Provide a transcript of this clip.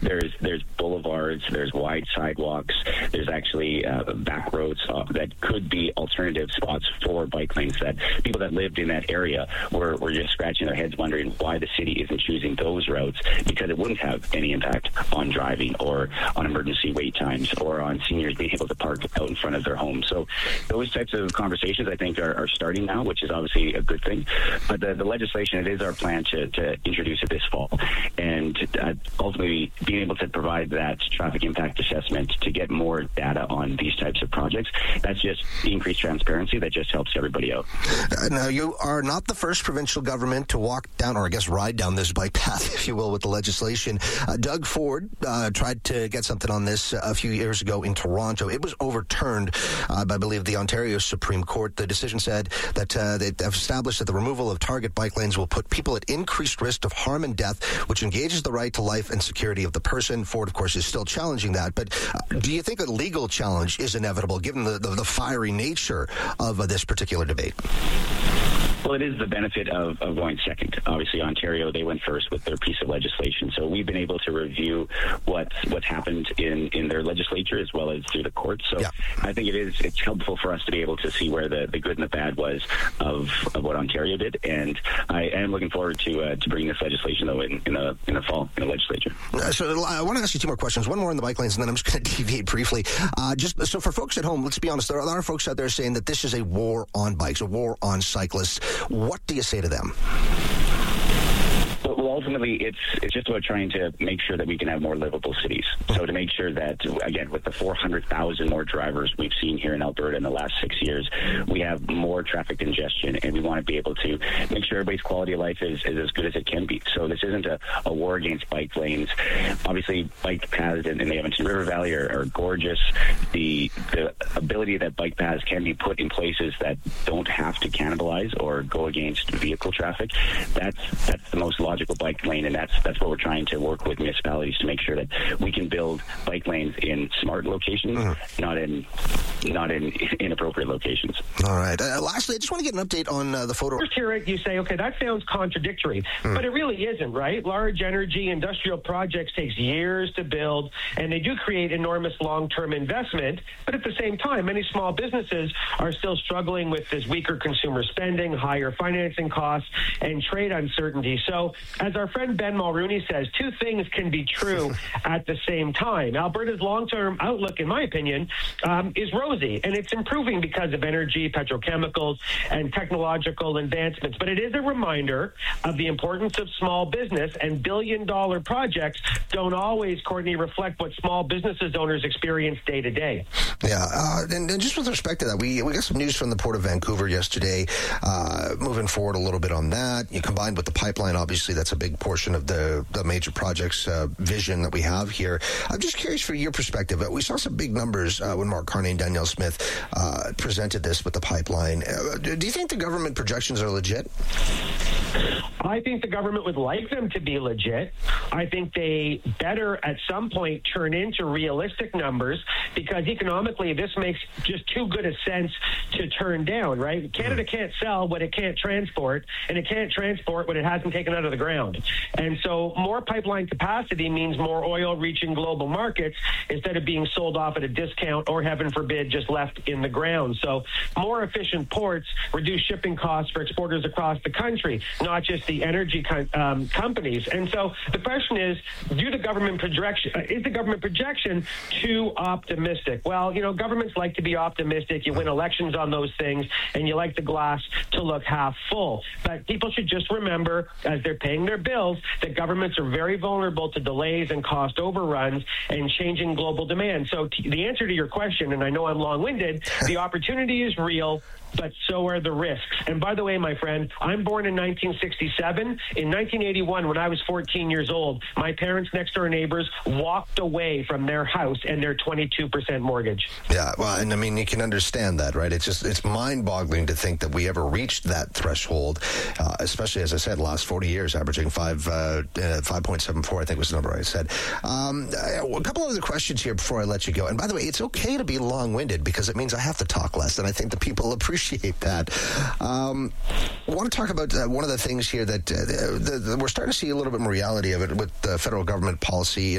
There's boulevards, there's wide sidewalks, there's actually back roads that could be alternative spots for bike lanes that people that lived in that area were just scratching their heads wondering why the city isn't choosing those routes, because it wouldn't have any impact on driving or on emergency wait times or on seniors being able to park out in front of their homes. So those types of conversations, I think, are starting now, which is obviously a good thing. But the legislation, it is our plan to introduce it this fall, and ultimately being able to provide that traffic impact assessment to get more data on these types of projects. That's just increased transparency that just helps everybody out. Now, you are not the first provincial government to walk down, or I guess ride down this bike path, if you will, with the legislation. Doug Ford tried to get something on this a few years ago in Toronto. It was overturned by, I believe, the Ontario Supreme Court. The decision said that they've established that the removal of target bike lanes will put people at increased risk of harm and death, which engages the right to life and security of the person. Ford, of course, is still challenging that. But do you think a legal challenge is inevitable, given the fiery nature of this particular debate? Well, it is the benefit of going second. Obviously, Ontario, they went first with their piece of legislation. So we've been able to review what's happened in their legislature as well as through the courts. So yeah. I think it's helpful for us to be able to see where the good and the bad was of what Ontario did. And I am looking forward to bringing this legislation, though, in the fall in the legislature. So I want to ask you two more questions. One more on the bike lanes, and then I'm just going to deviate briefly. Just so for folks at home, let's be honest, there are a lot of folks out there saying that this is a war on bikes, a war on cyclists. What do you say to them? Well, ultimately, it's just about trying to make sure that we can have more livable cities. So to make sure that, again, with the 400,000 more drivers we've seen here in Alberta in the last 6 years, we have more traffic congestion, and we want to be able to make sure everybody's quality of life is as good as it can be. So this isn't a war against bike lanes. Obviously, bike paths in the Edmonton River Valley are gorgeous. The ability that bike paths can be put in places that don't have to cannibalize or go against vehicle traffic, that's the most logical bike lane, and that's what we're trying to work with municipalities to make sure that we can build bike lanes in smart locations, not in inappropriate locations. All right. Lastly, I just want to get an update on the photo. First hear it, you say, okay, that sounds contradictory, but it really isn't, right? Large energy industrial projects takes years to build, and they do create enormous long-term investment, but at the same time, many small businesses are still struggling with this weaker consumer spending, higher financing costs, and trade uncertainty. So, as our friend Ben Mulrooney says, two things can be true at the same time. Alberta's long-term outlook, in my opinion, is rosy, and it's improving because of energy, petrochemicals, and technological advancements. But it is a reminder of the importance of small business, and billion-dollar projects don't always, Courtney, reflect what small businesses owners experience day to day. Yeah, and just with respect to that, we got some news from the Port of Vancouver yesterday, moving forward a little bit on that. You combined with the pipeline, obviously, that's a big portion of the major projects vision that we have here. I'm just curious for your perspective. We saw some big numbers when Mark Carney and Danielle Smith presented this with the pipeline. Do you think the government projections are legit? I think the government would like them to be legit. I think they better at some point turn into realistic numbers, because economically this makes just too good a sense to turn down, right? Canada can't sell what it can't transport, and it can't transport what it hasn't taken out of the ground. And so more pipeline capacity means more oil reaching global markets instead of being sold off at a discount or, heaven forbid, just left in the ground. So more efficient ports reduce shipping costs for exporters across the country, not just the energy companies. And so the question is, is the government projection too optimistic? Well, governments like to be optimistic. You win elections on those things, and you like the glass to look half full. But people should just remember, as they're paying their bills, that governments are very vulnerable to delays and cost overruns and changing global demand. So the answer to your question, and I know I'm long-winded, the opportunity is real, but so are the risks. And by the way, my friend, I'm born in 1967. In 1981, when I was 14 years old, my parents' next-door neighbors walked away from their house and their 22% mortgage. Yeah, well, and I mean, you can understand that, right? It's mind-boggling to think that we ever reached that threshold, especially, as I said, last 40 years, averaging 5.74, I think was the number I said. A couple other questions here before I let you go. And by the way, it's okay to be long-winded, because it means I have to talk less, and I think the people appreciate that. I want to talk about one of the things here that we're starting to see a little bit more reality of it with the federal government policy